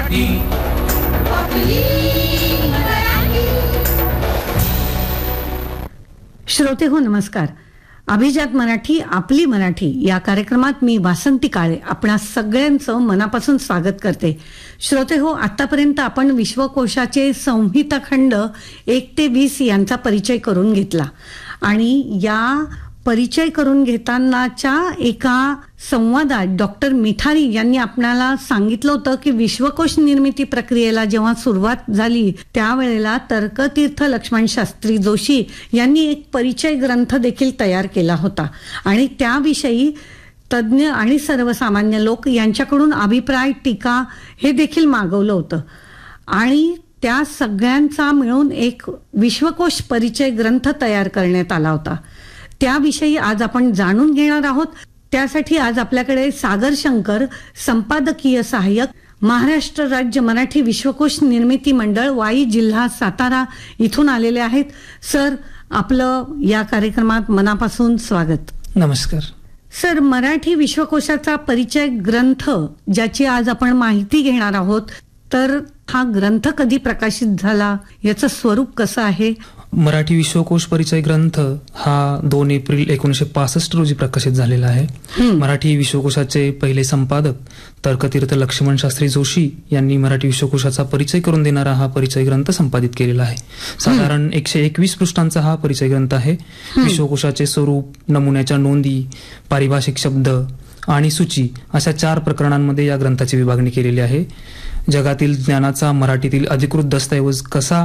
मराठी. श्रोते हो नमस्कार. अभिजात मराठी आपली मराठी या कार्यक्रमात मी वासंती काळे आपणा सगळ्यांचं मनापासून स्वागत करते. श्रोते हो, आतापर्यंत आपण विश्वकोशाचे संहिता खंड 1 ते 20 यांचा परिचय करून घेतला आणि या परिचय करून घेतानाच्या एका संवादात डॉक्टर मिठारी यांनी आपल्याला सांगितलं होतं की विश्वकोश निर्मिती प्रक्रियेला जेव्हा सुरुवात झाली त्यावेळेला तर्कतीर्थ लक्ष्मण शास्त्री जोशी यांनी एक परिचय ग्रंथ देखील तयार केला होता आणि त्याविषयी तज्ज्ञ आणि सर्वसामान्य लोक यांच्याकडून अभिप्राय, टीका हे देखील मागवलं होतं आणि त्या सगळ्यांचा मिळून एक विश्वकोश परिचय ग्रंथ तयार करण्यात आला होता. त्याविषयी आज आपण जाणून घेणार आहोत. त्यासाठी आज आपल्याकडे सागर शंकर, संपादकीय सहाय्यक, महाराष्ट्र राज्य मराठी विश्वकोश निर्मिती मंडळ, वाई, जिल्हा सातारा इथून आलेले आहेत. सर, आपलं या कार्यक्रमात मनापासून स्वागत. नमस्कार सर. मराठी विश्वकोशाचा परिचय ग्रंथ ज्याची आज आपण माहिती घेणार आहोत, तर हा ग्रंथ कधी प्रकाशित झाला, याचं स्वरूप कसं आहे? मराठी विश्वकोश परिचय ग्रंथ हा 2 एप्रिल 1965 रोजी प्रकाशित झालेला आहे. मराठी विश्वकोशाचे पहिले संपादक तर्कतीर्थ लक्ष्मण शास्त्री जोशी यांनी मराठी विश्वकोशाचा परिचय करून देणारा हा परिचय ग्रंथ संपादित केलेला आहे. साधारण 121 पृष्ठांचा हा परिचय ग्रंथ आहे. विश्वकोशाचे स्वरूप, नमुन्याच्या नोंदी, पारिभाषिक शब्द आणि सूची अशा 4 प्रकरणांमध्ये या ग्रंथाची विभागणी केलेली आहे. जगातील ज्ञानाचा मराठीतील अधिकृत दस्तऐवज कसा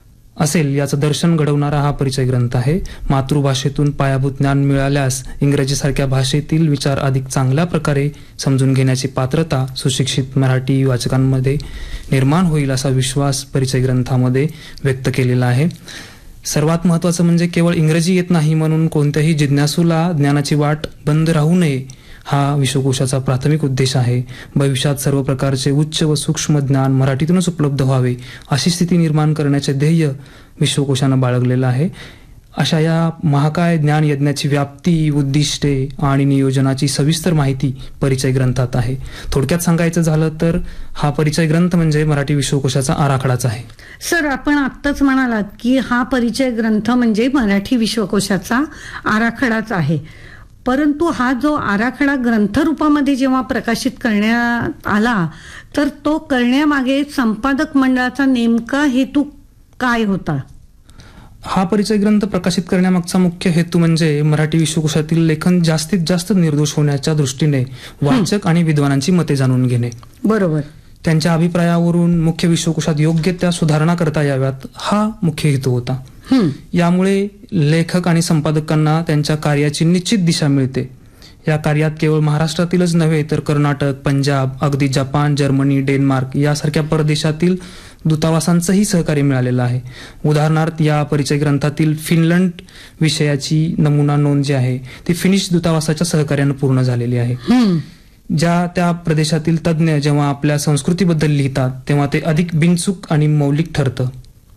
असेल याचं दर्शन घडवणारा हा परिचय ग्रंथ आहे. मातृभाषेतून पायाभूत ज्ञान मिळाल्यास इंग्रजीसारख्या भाषेतील विचार अधिक चांगल्या प्रकारे समजून घेण्याची पात्रता सुशिक्षित मराठी वाचकांमध्ये निर्माण होईल असा विश्वास परिचय ग्रंथामध्ये व्यक्त केलेला आहे. सर्वात महत्त्वाचं म्हणजे केवळ इंग्रजी येत नाही म्हणून कोणत्याही जिज्ञासूला ज्ञानाची वाट बंद राहू नये हा विश्वकोशाचा प्राथमिक उद्देश आहे. भविष्यात सर्व प्रकारचे उच्च व सूक्ष्म ज्ञान मराठीतूनच उपलब्ध व्हावे अशी स्थिती निर्माण करण्याचे ध्येय विश्वकोशानं बाळगलेलं आहे. अशा या महाकाय ज्ञान यज्ञाची व्याप्ती, उद्दिष्टे आणि नियोजनाची सविस्तर माहिती परिचय ग्रंथात आहे. थोडक्यात सांगायचं झालं तर हा परिचय ग्रंथ म्हणजे मराठी विश्वकोशाचा आराखडाच आहे. सर, आपण आत्ताच म्हणालात की हा परिचय ग्रंथ म्हणजे मराठी विश्वकोशाचा आराखडाच आहे, परंतु हा जो आराखडा ग्रंथरूपामध्ये जेव्हा प्रकाशित करण्यात आला तर तो करण्यामागे संपादक मंडळाचा नेमका हेतू काय होता? हा परिचय ग्रंथ प्रकाशित करण्यामागचा मुख्य हेतू म्हणजे मराठी विश्वकोशातील लेखन जास्तीत जास्त निर्दोष होण्याच्या दृष्टीने वाचक आणि विद्वानांची मते जाणून घेणे. बरोबर. त्यांच्या अभिप्रायावरून मुख्य विश्वकोशात योग्य त्या सुधारणा करता याव्यात हा मुख्य हेतू होता. यामुळे लेखक आणि संपादकांना त्यांच्या कार्याची निश्चित दिशा मिळते. या कार्यात केवळ महाराष्ट्रातीलच नव्हे तर कर्नाटक, पंजाब, अगदी जपान, जर्मनी, डेन्मार्क यासारख्या परदेशातील दूतावासांचंही सहकार्य मिळालेलं आहे. उदाहरणार्थ या परिचय ग्रंथातील फिनलंड विषयाची नमुना नोंद जी आहे ती फिनिश दूतावासाच्या सहकार्यानं पूर्ण झालेली आहे. ज्या त्या प्रदेशातील तज्ज्ञ जेव्हा आपल्या संस्कृतीबद्दल लिहितात तेव्हा ते अधिक बिनचूक आणि मौलिक ठरतं.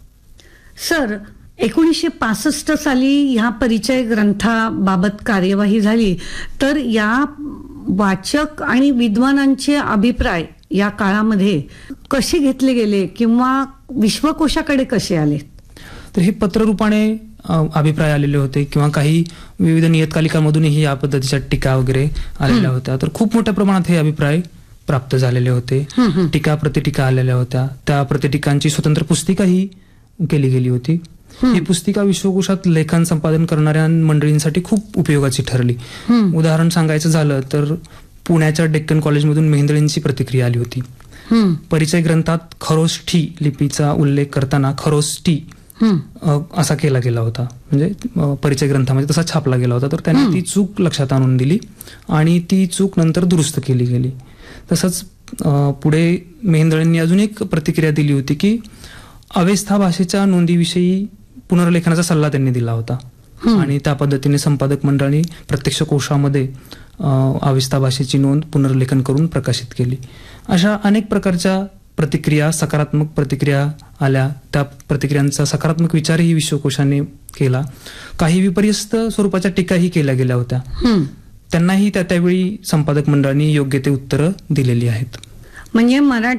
सर, 1965 साली ह्या परिचय ग्रंथाबाबत कार्यवाही झाली, तर या वाचक आणि विद्वानांचे अभिप्राय या काळामध्ये कसे घेतले गेले किंवा विश्वकोशाकडे कसे आले? तर हे पत्ररूपाने अभिप्राय आलेले होते किंवा काही विविध नियतकालिकांमधूनही या पद्धतीच्या टीका वगैरे आलेल्या होत्या. तर खूप मोठ्या प्रमाणात हे अभिप्राय प्राप्त झालेले होते. टीका प्रतिटीका आलेल्या होत्या. त्या प्रतिटीकांची स्वतंत्र पुस्तिकाही केली गेली होती. ही पुस्तिका विश्वकोशात लेखन संपादन करणाऱ्या मंडळींसाठी खूप उपयोगाची ठरली. उदाहरण सांगायचं झालं तर पुण्याच्या डेक्कन कॉलेजमधून मेहेंदळेंची प्रतिक्रिया आली होती. परिचय ग्रंथात खरोष्ठी लिपीचा उल्लेख करताना खरोष्टी असा केला गेला होता, म्हणजे परिचय ग्रंथामध्ये तसा छापला गेला होता. तर त्यांनी ती चूक लक्षात आणून दिली आणि ती चूक नंतर दुरुस्त केली गेली. तसंच पुढे मेहेंदळेंनी अजून एक प्रतिक्रिया दिली होती की अवेस्था भाषेच्या नोंदीविषयी पुनर्लेखनाचा सल्ला त्यांनी दिला होता आणि त्या पद्धतीने संपादक मंडळाने प्रत्यक्ष कोशामध्ये अवेस्था भाषेची नोंद पुनर्लेखन करून प्रकाशित केली. अशा अनेक प्रकारच्या प्रतिक्रिया, सकारात्मक प्रतिक्रिया आल्या. त्या प्रतिक्रियांचा सकारात्मक विचारही विश्वकोशाने केला. काही विपर्यस्त स्वरूपाच्या टीकाही केल्या गेल्या होत्या. त्यांनाही त्यावेळी संपादक मंडळाने योग्य ते उत्तरं दिलेली आहेत. म्हणजे मराठी